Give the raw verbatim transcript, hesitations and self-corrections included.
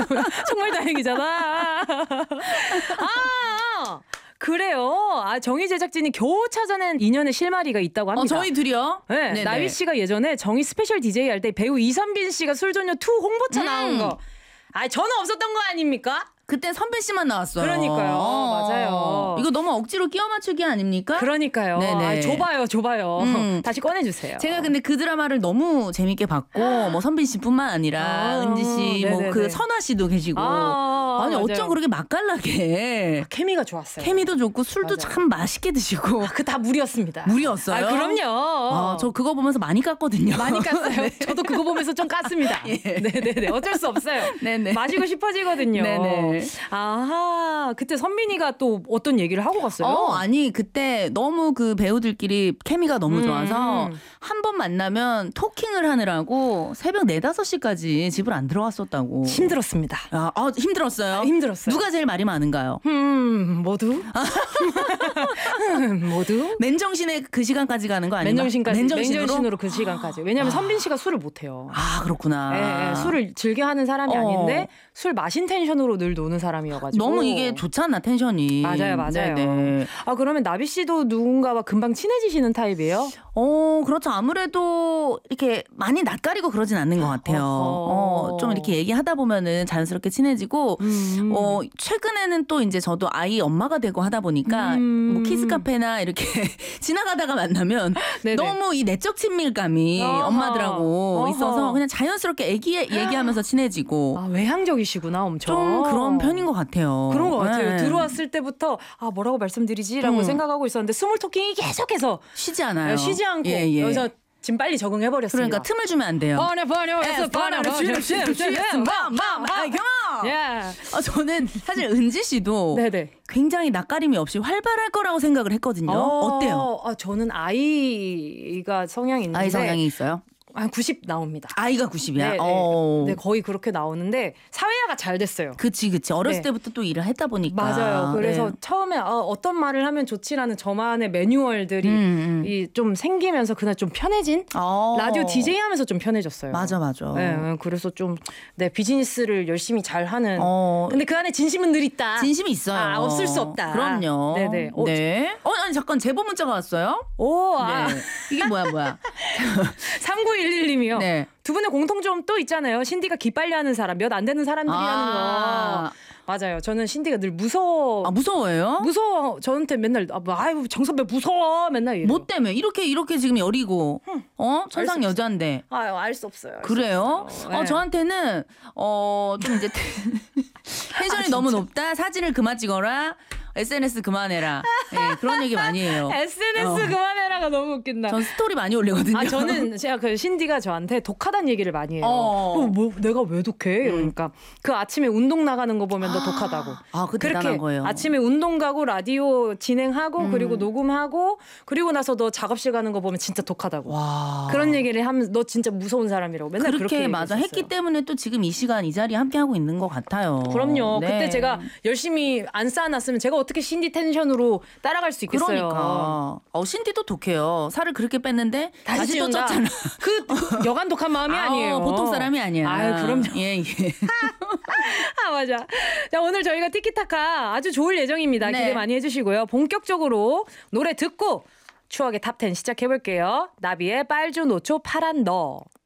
정말 다행이잖아. 아, 그래요. 아, 정희 제작진이 겨우 찾아낸 인연의 실마리가 있다고 합니다. 어, 저희 둘이요? 네, 네네. 나비 씨가 예전에 정희 스페셜 디제이 할 때 배우 이선빈 씨가 술조녀 투 홍보차 음. 나온 거. 아, 저는 없었던 거 아닙니까? 그때 선배 씨만 나왔어요. 그러니까요. 어. 맞아요. 이거 너무 억지로 끼워 맞추기 아닙니까? 그러니까요. 네네. 아, 좁아요, 좁아요. 음. 다시 꺼내주세요. 제가 근데 그 드라마를 너무 재밌게 봤고 뭐 선빈 씨뿐만 아니라 아, 은지 씨, 뭐 네네네. 그 선화 씨도 계시고 아, 아니 맞아요. 어쩜 그렇게 맛깔나게 케미가 좋았어요. 케미도 좋고 술도 맞아요. 참 맛있게 드시고. 그 다 물이었습니다. 물이었어요? 아, 그럼요. 아, 저 그거 보면서 많이 깠거든요. 많이 깠어요. 네. 저도 그거 보면서 좀 깠습니다. 예. 네네네. 어쩔 수 없어요. 네네. 마시고 싶어지거든요. 네네. 아하. 그때 선빈이가 또 어떤 얘기를 하고 갔어요? 어, 아니 그때 너무 그 배우들끼리 케미가 너무 음. 좋아서 한 번 만나면 토킹을 하느라고 새벽 네다섯 시까지 집을 안 들어갔었다고. 힘들었습니다. 아, 아, 힘들었어요? 아, 힘들었어요. 누가 제일 말이 많은가요? 음, 모두? 모두? 맨정신에 그 시간까지 가는 거 아닌가? 맨정신까지. 맨정신으로? 맨정신으로 그 시간까지. 왜냐면 선빈 씨가 술을 못 해요. 아, 그렇구나. 예, 예, 술을 즐겨 하는 사람이 어. 아닌데 술 마신 텐션으로 늘 노는 사람이어가지고. 너무 이게 좋잖아, 텐션이. 맞아요, 맞아요. 네네. 아, 그러면 나비 씨도 누군가와 금방 친해지시는 타입이에요? 어, 그렇죠. 아무래도 이렇게 많이 낯가리고 그러진 않는 것 같아요. 어허. 어, 좀 이렇게 얘기하다 보면은 자연스럽게 친해지고, 음. 어, 최근에는 또 이제 저도 아이 엄마가 되고 하다 보니까, 음. 뭐 키즈 카페나 이렇게 지나가다가 만나면 네네. 너무 이 내적 친밀감이 어허. 엄마들하고 어허. 있어서 그냥 자연스럽게 애기 얘기하면서 친해지고, 아, 외향적이시구나, 엄청. 좀 그런 편인 것 같아요. 그런 것 같아요. 네. 들어왔을 때부터 아 뭐라고 말씀드리지라고 음. 생각하고 있었는데 스몰 토킹이 계속해서 쉬지 않아요. 쉬지 않고 예, 예. 여기서 지금 빨리 적응해버렸습니다. 그러니까 틈을 주면 안 돼요. 버려 버려 해서 버려 버려 예. 예. 아, 저는 사실 은지 씨도 네네. 굉장히 낯가림이 없이 활발할 거라고 생각을 했거든요. 어때요? 아, 저는 아이가 성향이 있는데 아이 성향이 있어요? 한 구십 나옵니다. 아이가 구십이야? 네, 네. 네, 거의 그렇게 나오는데 사회화가 잘 됐어요. 그치, 그치. 어렸을 네. 때부터 또 일을 했다 보니까. 맞아요. 그래서 네. 처음에 어, 어떤 말을 하면 좋지라는 저만의 매뉴얼들이 음, 음. 이 좀 생기면서 그날 좀 편해진 어. 라디오 디제이 하면서 좀 편해졌어요. 맞아, 맞아. 네, 그래서 좀 네, 비즈니스를 열심히 잘 하는. 어. 근데 그 안에 진심은 늘 있다. 진심이 있어요. 아, 없을 수 없다. 그럼요. 네네. 어, 네. 어, 아니, 잠깐 제보 문자가 왔어요? 오, 아. 네. 이게 뭐야, 뭐야. 삼구일일 님이요. 네. 두 분의 공통점 또 있잖아요. 신디가 기빨려하는 사람, 몇 안 되는 사람들이 아. 하는 거. 맞아요. 저는 신디가 늘 무서워. 아, 무서워요? 무서워. 저한테 맨날 아, 뭐, 아유 정선배 무서워. 맨날 이래요. 뭐 때문에? 이렇게, 이렇게 지금 여리고, 어? 천상 여자인데. 아유, 알 수 없어요. 알 수 그래요? 없어요. 어, 네. 저한테는, 어, 좀 이제, 텐션이 아, 너무 높다. 사진을 그만 찍어라. 에스엔에스 그만해라. 예, 그런 얘기 많이 해요. 에스엔에스 어. 그만해라가 너무 웃긴다. 전 스토리 많이 올리거든요. 아, 저는 제가 그 신디가 저한테 독하다는 얘기를 많이 해요. 어. 어, 뭐 내가 왜 독해? 이러니까 그 아침에 운동 나가는 거 보면 너 독하다고. 아, 그거 그렇게 대단한 거예요. 아침에 운동 가고 라디오 진행하고 그리고 녹음하고 그리고 나서 너 작업실 가는 거 보면 진짜 독하다고. 와. 그런 얘기를 하면서 너 진짜 무서운 사람이라고 맨날 그렇게 그렇게 맞아 얘기했었어요. 했기 때문에 또 지금 이 시간 이 자리에 함께 하고 있는 것 같아요. 그럼요. 네. 그때 제가 열심히 안 쌓아놨으면 제가 어떻게 신디 텐션으로 따라갈 수 있겠어요. 그러니까. 어, 신디도 독해요. 살을 그렇게 뺐는데 다시, 다시 또 찐다. 쪘잖아. 그, 그 여간 독한 마음이 아, 아니에요. 어, 보통 사람이 아니야. 아유, 그럼요. 예, 예. 아, 맞아. 자, 오늘 저희가 티키타카 아주 좋을 예정입니다. 네. 기대 많이 해주시고요. 본격적으로 노래 듣고 추억의 탑텐 시작해볼게요. 나비의 빨주 노초 파란 너.